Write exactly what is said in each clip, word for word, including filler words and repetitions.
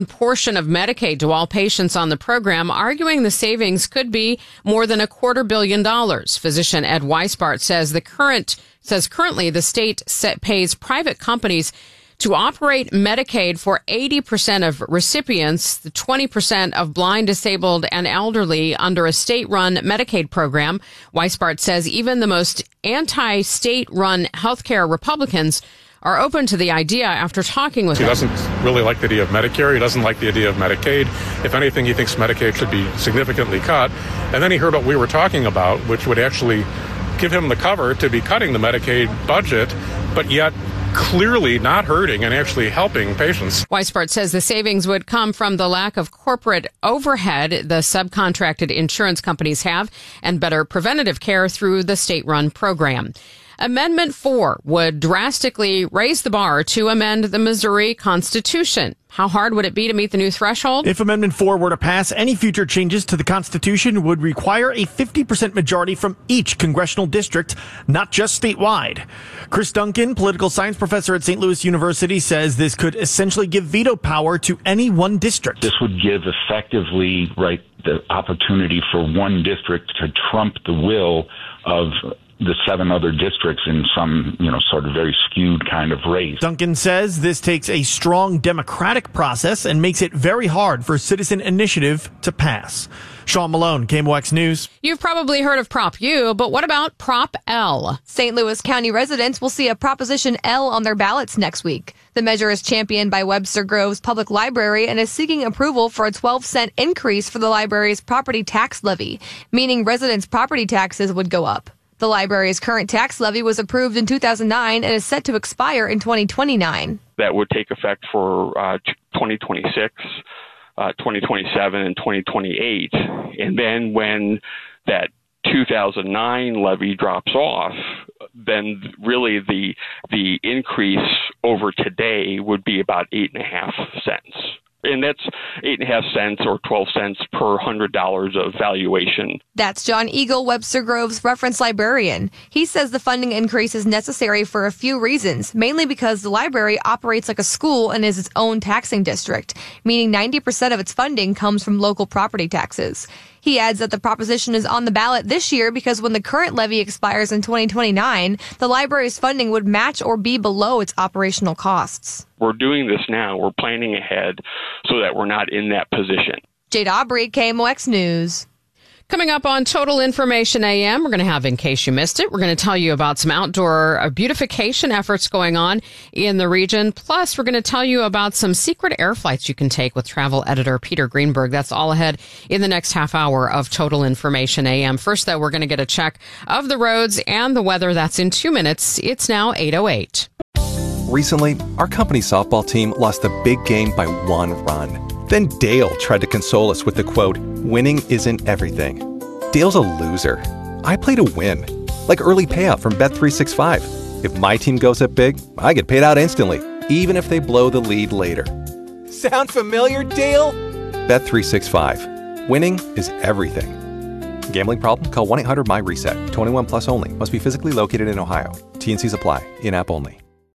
portion of Medicaid to all patients on the program, arguing the savings could be more than a quarter billion dollars. Physician Ed Weisbart says the current says currently the state set pays private companies to operate Medicaid for eighty percent of recipients, the twenty percent of blind, disabled, and elderly under a state-run Medicaid program. Weisbart says even the most anti-state-run healthcare Republicans are open to the idea after talking with him. He them. doesn't really like the idea of Medicare. He doesn't like the idea of Medicaid. If anything, he thinks Medicaid should be significantly cut. And then he heard what we were talking about, which would actually give him the cover to be cutting the Medicaid budget, but yet clearly not hurting and actually helping patients. Weisbart says the savings would come from the lack of corporate overhead the subcontracted insurance companies have and better preventative care through the state-run program. Amendment four would drastically raise the bar to amend the Missouri Constitution. How hard would it be to meet the new threshold? If Amendment four were to pass, any future changes to the Constitution would require a fifty percent majority from each congressional district, not just statewide. Chris Duncan, political science professor at Saint Louis University, says this could essentially give veto power to any one district. This would give effectively, right, the opportunity for one district to trump the will of the seven other districts in some, you know, sort of very skewed kind of race. Duncan says this takes a strong democratic process and makes it very hard for citizen initiative to pass. Sean Malone, K M O X News. You've probably heard of Prop U, but what about Prop L? Saint Louis County residents will see a Proposition L on their ballots next week. The measure is championed by Webster Groves Public Library and is seeking approval for a twelve cent increase for the library's property tax levy, meaning residents' property taxes would go up. The library's current tax levy was approved in two thousand nine and is set to expire in twenty twenty-nine. That would take effect for uh, twenty twenty-six, uh, twenty twenty-seven, and twenty twenty-eight. And then when that two thousand nine levy drops off, then really the the increase over today would be about eight and a half cents. And that's eight and a half cents or twelve cents per hundred dollars of valuation. That's John Eagle, Webster Groves reference librarian. He says the funding increase is necessary for a few reasons, mainly because the library operates like a school and is its own taxing district, meaning ninety percent of its funding comes from local property taxes. He adds that the proposition is on the ballot this year because when the current levy expires in twenty twenty-nine, the library's funding would match or be below its operational costs. We're doing this now. We're planning ahead so that we're not in that position. Jade Aubrey, K M O X News. Coming up on Total Information A M, we're going to have, in case you missed it, we're going to tell you about some outdoor beautification efforts going on in the region. Plus, we're going to tell you about some secret air flights you can take with travel editor Peter Greenberg. That's all ahead in the next half hour of Total Information A M. First, though, we're going to get a check of the roads and the weather. That's in two minutes. It's now eight oh eight. Recently, our company softball team lost a big game by one run. Then Dale tried to console us with the quote, "Winning isn't everything." Dale's a loser. I play to win. Like early payout from Bet three sixty-five. If my team goes up big, I get paid out instantly, even if they blow the lead later. Sound familiar, Dale? Bet three sixty-five. Winning is everything. Gambling problem? Call one eight hundred M Y reset. twenty-one plus only. Must be physically located in Ohio. T and C's apply. In-app only.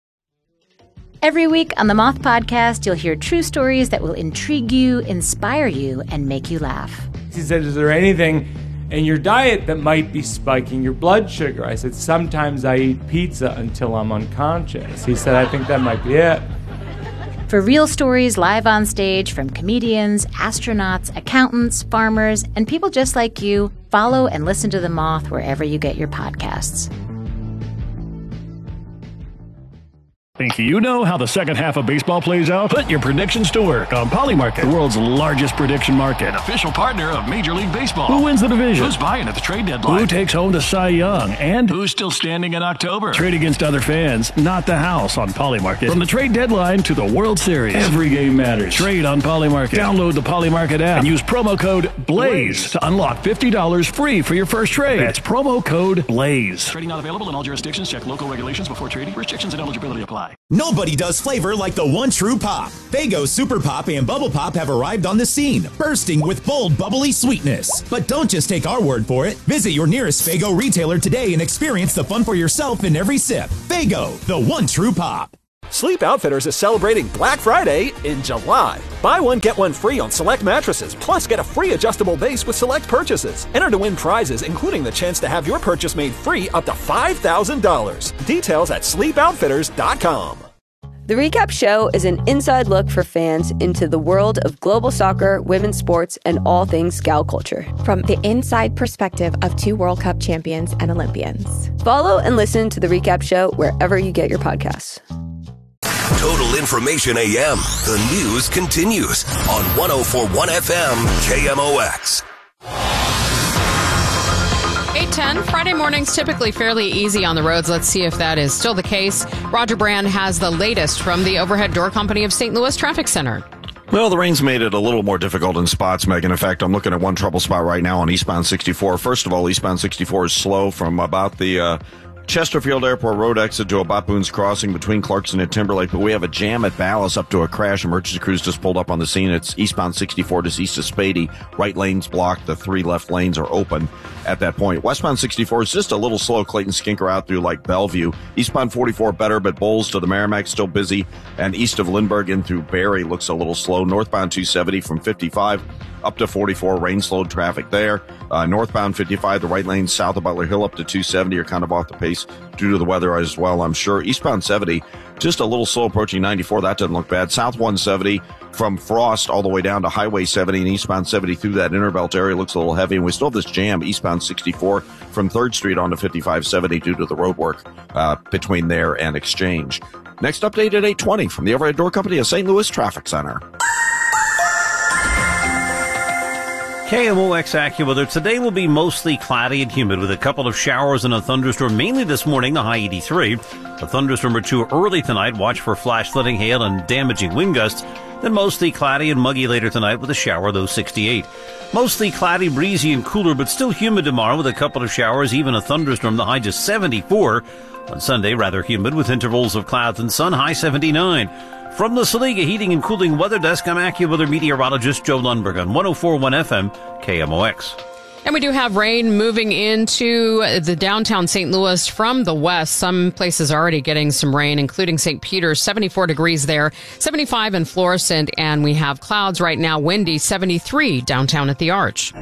Every week on the Moth Podcast, you'll hear true stories that will intrigue you, inspire you, and make you laugh. He said, is there anything in your diet that might be spiking your blood sugar? I said, sometimes I eat pizza until I'm unconscious. He said, I think that might be it. For real stories live on stage from comedians, astronauts, accountants, farmers, and people just like you, follow and listen to The Moth wherever you get your podcasts. Think you know how the second half of baseball plays out? Put your predictions to work on Polymarket, the world's largest prediction market. An official partner of Major League Baseball. Who wins the division? Who's buying at the trade deadline? Who takes home the Cy Young? And who's still standing in October? Trade against other fans, not the house on Polymarket. From the trade deadline to the World Series, every game matters. Trade on Polymarket. Download the Polymarket app and use promo code BLAZE to unlock fifty dollars free for your first trade. That's promo code BLAZE. Trading not available in all jurisdictions. Check local regulations before trading. Restrictions and eligibility apply. Nobody does flavor like the one true pop. Faygo Super Pop and Bubble Pop have arrived on the scene, bursting with bold, bubbly sweetness. But don't just take our word for it. Visit your nearest Faygo retailer today and experience the fun for yourself in every sip. Faygo, the one true pop. Sleep Outfitters is celebrating Black Friday in July. Buy one, get one free on select mattresses, plus get a free adjustable base with select purchases. Enter to win prizes, including the chance to have your purchase made free up to five thousand dollars. Details at sleep outfitters dot com. The Recap Show is an inside look for fans into the world of global soccer, women's sports, and all things gal culture. From the inside perspective of two World Cup champions and Olympians. Follow and listen to The Recap Show wherever you get your podcasts. Total Information A M. The news continues on one oh four point one F M K M O X. eight ten, Friday mornings typically fairly easy on the roads. Let's see if that is still the case. Roger Brand has the latest from the Overhead Door Company of Saint Louis Traffic Center. Well, the rain's made it a little more difficult in spots, Megan. In fact, I'm looking at one trouble spot right now on eastbound sixty-four. First of all, eastbound sixty-four is slow from about the uh, Chesterfield Airport Road exit to about Boone's Crossing between Clarkson and Timberlake. But we have a jam at Ballas up to a crash. Emergency crews just pulled up on the scene. It's eastbound sixty-four just east of Spady. Right lane's blocked. The three left lanes are open at that point. Westbound sixty-four is just a little slow. Clayton Skinker out through like Bellevue. Eastbound forty-four better, but Bowles to the Merrimack still busy. And east of Lindbergh in through Barry looks a little slow. Northbound two seventy from fifty-five up to forty-four. Rain slowed traffic there. Uh, northbound fifty-five, the right lane south of Butler Hill up to two seventy are kind of off the pace due to the weather as well, I'm sure. Eastbound seventy, just a little slow approaching ninety-four. That doesn't look bad. South one seventy from Frost all the way down to Highway seventy and eastbound seventy through that Interbelt area looks a little heavy. And we still have this jam eastbound sixty-four from third Street onto fifty-five seventy due to the road work uh, between there and Exchange. Next update at eight twenty from the Overhead Door Company of Saint Louis Traffic Center. K M O X AccuWeather. Today will be mostly cloudy and humid with a couple of showers and a thunderstorm, mainly this morning, the high eighty-three. A thunderstorm or two early tonight. Watch for flash flooding, hail, and damaging wind gusts. Then mostly cloudy and muggy later tonight with a shower, though sixty-eight. Mostly cloudy, breezy, and cooler, but still humid tomorrow with a couple of showers, even a thunderstorm, the high just seventy-four. On Sunday, rather humid with intervals of clouds and sun, high seventy-nine. From the Saliga Heating and Cooling Weather Desk, I'm AccuWeather meteorologist Joe Lundberg on one oh four point one F M K M O X. And we do have rain moving into the downtown Saint Louis from the west. Some places are already getting some rain, including Saint Peter's, seventy-four degrees there, seventy-five in Florissant, and we have clouds right now, windy, seventy-three downtown at the Arch.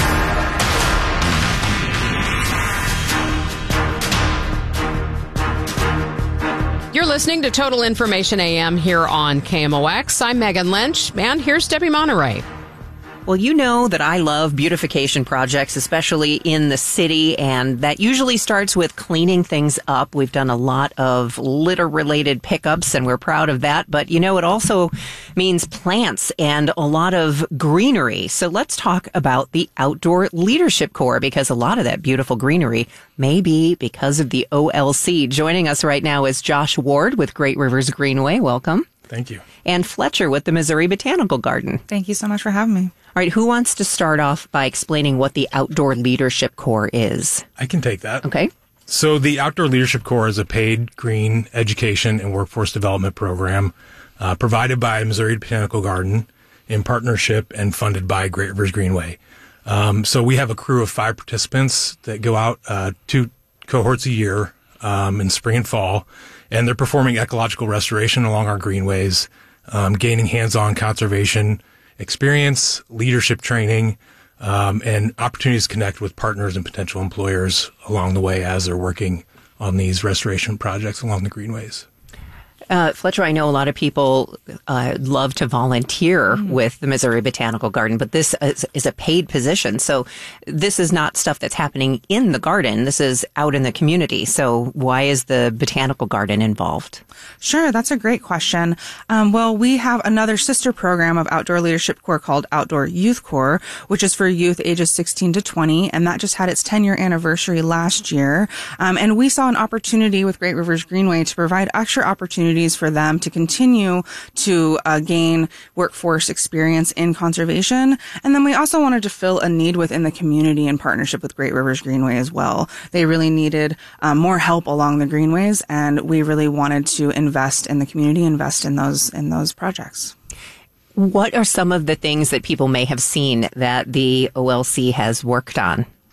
You're listening to Total Information A M here on K M O X. I'm Megan Lynch, and here's Debbie Monterey. Well, you know that I love beautification projects, especially in the city, and that usually starts with cleaning things up. We've done a lot of litter-related pickups, and we're proud of that. But, you know, it also means plants and a lot of greenery. So let's talk about the Outdoor Leadership Corps, because a lot of that beautiful greenery may be because of the O L C. Joining us right now is Josh Ward with Great Rivers Greenway. Welcome. Thank you. And Fletcher with the Missouri Botanical Garden. Thank you so much for having me. All right, who wants to start off by explaining what the Outdoor Leadership Corps is? I can take that. Okay. So the Outdoor Leadership Corps is a paid green education and workforce development program uh, provided by Missouri Botanical Garden in partnership and funded by Great Rivers Greenway. Um, so we have a crew of five participants that go out uh, two cohorts a year um, in spring and fall, and they're performing ecological restoration along our greenways, um, gaining hands-on conservation experience, leadership training, um, and opportunities to connect with partners and potential employers along the way as they're working on these restoration projects along the greenways. Uh, Fletcher, I know a lot of people uh, love to volunteer mm-hmm. with the Missouri Botanical Garden, but this is, is a paid position. So this is not stuff that's happening in the garden. This is out in the community. So why is the Botanical Garden involved? Sure, that's a great question. Um, well, we have another sister program of Outdoor Leadership Corps called Outdoor Youth Corps, which is for youth ages sixteen to twenty, and that just had its ten-year anniversary last year. Um, and we saw an opportunity with Great Rivers Greenway to provide extra opportunities for them to continue to uh, gain workforce experience in conservation. And then we also wanted to fill a need within the community in partnership with Great Rivers Greenway as well. They really needed um, more help along the greenways, and we really wanted to invest in the community, invest in those in those projects. What are some of the things that people may have seen that the O L C has worked on?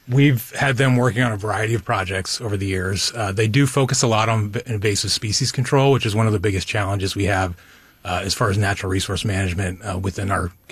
We've had them working on a variety of projects over the years. Uh, they do focus a lot on invasive species control, which is one of the biggest challenges we have uh, as far as natural resource management uh, within our